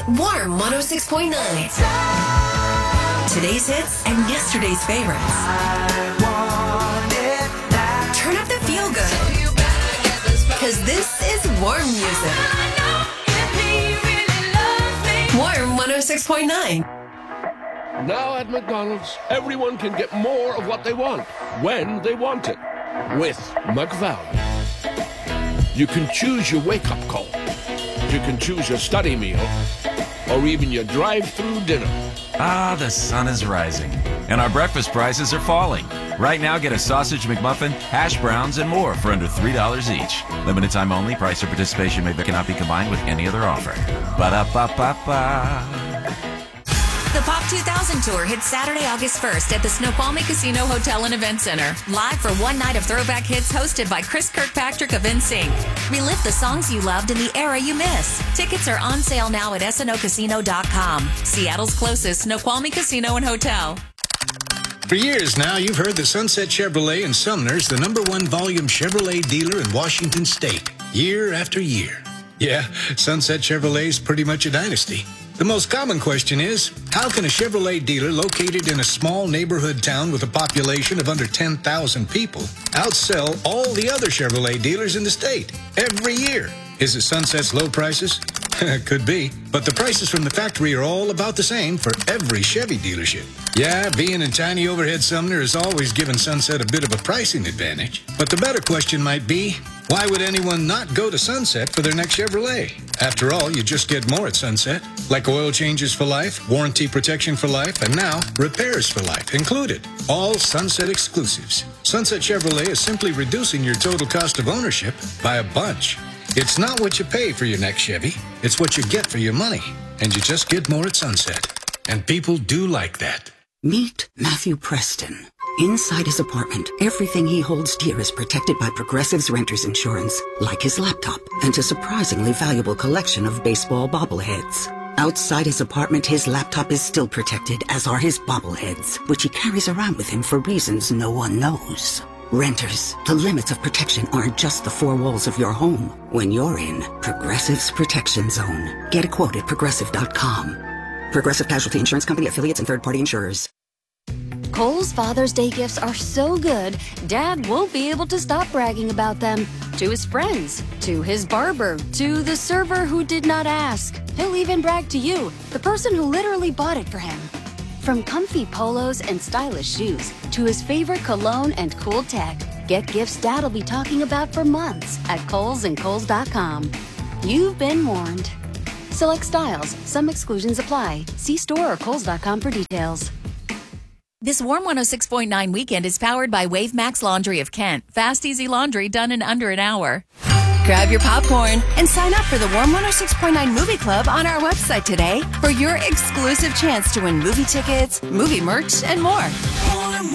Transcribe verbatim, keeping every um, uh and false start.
Warm one oh six point nine. Today's hits and yesterday's favorites. Turn up the feel good. Because this is warm music. Warm one oh six point nine. Now at McDonald's, everyone can get more of what they want, when they want it, with McValue. You can choose your wake-up call. You can choose your study meal, or even your drive-through dinner. Ah, the sun is rising, and our breakfast prices are falling. Right now, get a sausage McMuffin, hash browns, and more for under three dollars each. Limited time only. Price or participation may cannot be combined with any other offer. Ba-da-ba-ba-ba. The Pop two thousand Tour hits Saturday, August first at the Snoqualmie Casino Hotel and Event Center. Live for one night of throwback hits hosted by Chris Kirkpatrick of N Sync. Relive the songs you loved in the era you miss. Tickets are on sale now at S N O casino dot com. Seattle's closest Snoqualmie Casino and Hotel. For years now, you've heard that Sunset Chevrolet in Sumner's the number one volume Chevrolet dealer in Washington State, year after year. Yeah, Sunset Chevrolet's pretty much a dynasty. The most common question is, how can a Chevrolet dealer located in a small neighborhood town with a population of under ten thousand people outsell all the other Chevrolet dealers in the state every year? Is it Sunset's low prices? Could be, but the prices from the factory are all about the same for every Chevy dealership. Yeah, being in tiny overhead Sumner has always given Sunset a bit of a pricing advantage. But the better question might be, why would anyone not go to Sunset for their next Chevrolet? After all, you just get more at Sunset, like oil changes for life, warranty protection for life, and now repairs for life included. All Sunset exclusives. Sunset Chevrolet is simply reducing your total cost of ownership by a bunch. It's not what you pay for your next Chevy, it's what you get for your money. And you just get more at Sunset. And people do like that. Meet Matthew Preston. Inside his apartment, everything he holds dear is protected by Progressive's Renter's Insurance, like his laptop and a surprisingly valuable collection of baseball bobbleheads. Outside his apartment, his laptop is still protected, as are his bobbleheads, which he carries around with him for reasons no one knows. Renters, the limits of protection aren't just the four walls of your home. When you're in Progressive's Protection Zone, get a quote at progressive dot com. Progressive Casualty Insurance Company, affiliates, and third-party insurers. Kohl's Father's Day gifts are so good, Dad won't be able to stop bragging about them. To his friends, to his barber, to the server who did not ask. He'll even brag to you, the person who literally bought it for him. From comfy polos and stylish shoes to his favorite cologne and cool tech, get gifts Dad'll be talking about for months at Kohl's and Kohl's dot com. You've been warned. Select styles. Some exclusions apply. See store or Kohl's dot com for details. This Warm one oh six point nine weekend is powered by Wave Max Laundry of Kent. Fast, easy laundry done in under an hour. Grab your popcorn and sign up for the Warm one oh six point nine Movie Club on our website today for your exclusive chance to win movie tickets, movie merch, and more.